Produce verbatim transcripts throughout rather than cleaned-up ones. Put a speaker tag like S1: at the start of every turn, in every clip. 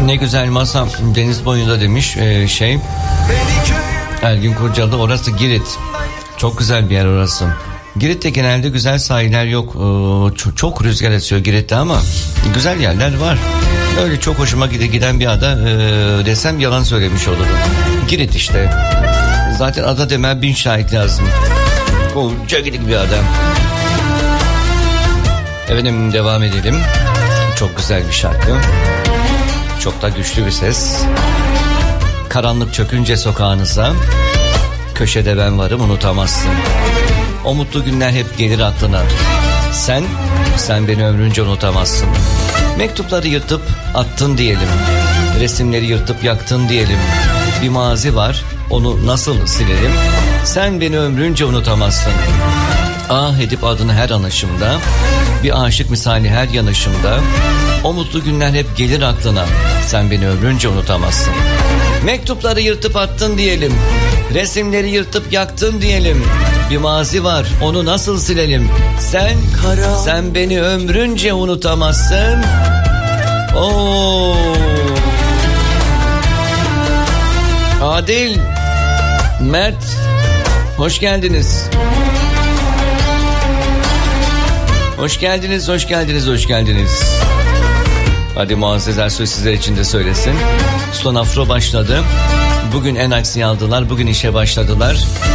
S1: Ne güzel masam deniz boyunda demiş ee, şey Ergin Kurcalı, orası Girit. Çok güzel bir yer orası. Girit'te genelde güzel sahiller yok. Ee, çok, çok rüzgar esiyor Girit'te ama güzel yerler var. Öyle çok hoşuma giden bir ada e, desem yalan söylemiş olurum. Girit işte. Zaten ada demem bin şahit lazım. Koca gidik bir adam. Efendim devam edelim. Çok güzel bir şarkı. Çok da güçlü bir ses. Karanlık çökünce sokağınıza, köşede ben varım unutamazsın. O mutlu günler hep gelir aklına. Sen, sen beni ömrünce unutamazsın. Mektupları yırtıp attın diyelim. Resimleri yırtıp yaktın diyelim. Bir mazi var, onu nasıl silerim? Sen beni ömrünce unutamazsın. Ah edip adını her anışımda, bir aşık misali her yanışımda. O mutlu günler hep gelir aklına. Sen beni ömrünce unutamazsın. Mektupları yırtıp attın diyelim. Resimleri yırtıp yaktın diyelim. Bir mazi var, onu nasıl silelim? Sen, Kara. sen beni ömrünce unutamazsın. Oo. Adil, Mert, hoş geldiniz. Hoş geldiniz, hoş geldiniz, hoş geldiniz. Hadi Muazzez Ersoy sizler için de söylesin. Son afro başladı. Bugün en aksi aldılar, bugün işe başladılar.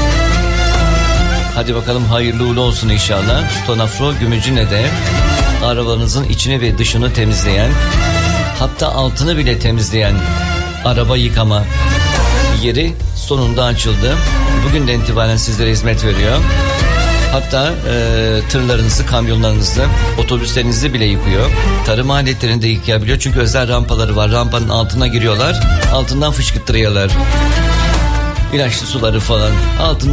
S1: Hadi bakalım hayırlı uğurlu olsun inşallah. Son afro Gümücüne'de arabanızın içini ve dışını temizleyen, hatta altını bile temizleyen araba yıkama yeri sonunda açıldı. Bugünden itibaren sizlere hizmet veriyor. Hatta e, tırlarınızı, kamyonlarınızı, otobüslerinizi bile yıkıyor. Tarım aletlerini de yıkayabiliyor. Çünkü özel rampaları var. Rampanın altına giriyorlar. Altından fışkırttırıyorlar. İlaçlı suları falan. Altında